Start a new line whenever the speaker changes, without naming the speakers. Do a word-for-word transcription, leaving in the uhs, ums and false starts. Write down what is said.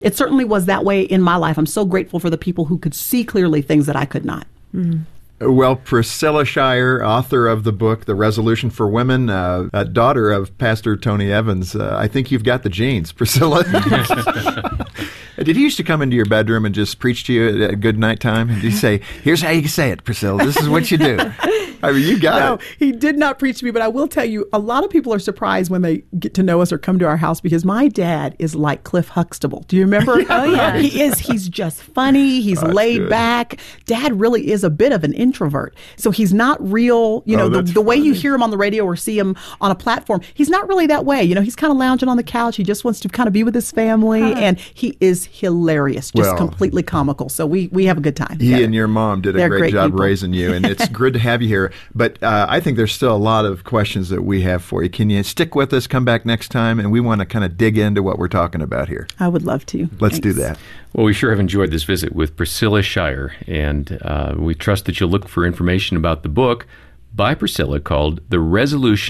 It certainly was that way in my life. I'm so grateful for the people who could see clearly things that I could not.
Mm-hmm. Well, Priscilla Shirer, author of the book, The Resolution for Women, uh, uh, daughter of Pastor Tony Evans, uh, I think you've got the genes, Priscilla. Did he used to come into your bedroom and just preach to you at good night time? And he'd say, here's how you say it, Priscilla. This is what you do. I mean, you got
no,
it.
No, he did not preach to me, but I will tell you, a lot of people are surprised when they get to know us or come to our house because my dad is like Cliff Huxtable. Do you remember?
Oh, yeah.
He is. He's just funny. He's
That's
laid
good.
back. Dad really is a bit of an introvert. So he's not real, you know,
Oh,
the,
that's
the way you
funny.
hear him on the radio or see him on a platform. He's not really that way. You know, he's kind of lounging on the couch. He just wants to kind of be with his family.
Huh.
And he is hilarious, just
Well,
completely comical. So we, we have a good time.
He
together.
and your mom did a
They're
great,
great
job
people.
raising you, and it's good to have you here. But uh, I think there's still a lot of questions that we have for you. Can you stick with us, come back next time, and we want to kind of dig into what we're talking about here.
I would love to.
Let's
Thanks.
do that.
Well, we sure have enjoyed this visit with Priscilla Shirer, and uh, we trust that you'll look for information about the book by Priscilla called The Resolution